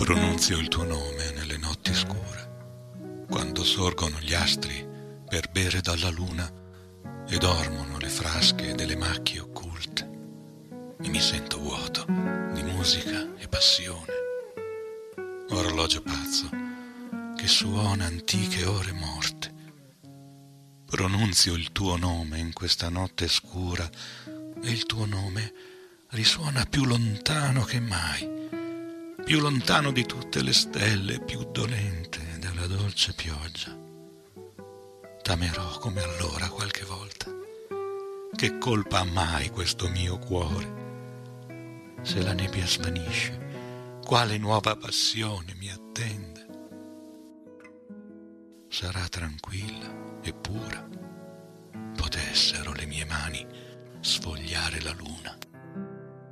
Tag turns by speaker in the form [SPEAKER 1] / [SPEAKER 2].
[SPEAKER 1] Pronunzio il tuo nome nelle notti scure, quando sorgono gli astri per bere dalla luna e dormono le frasche delle macchie occulte, e mi sento vuoto di musica e passione. Orologio pazzo che suona antiche ore morte. Pronunzio il tuo nome in questa notte scura e il tuo nome risuona più lontano che mai, più lontano di tutte le stelle, più dolente della dolce pioggia. T'amerò come allora qualche volta. Che colpa ha mai questo mio cuore? Se la nebbia svanisce, quale nuova passione mi attende? Sarà tranquilla e pura. Potessero le mie mani sfogliare la luna.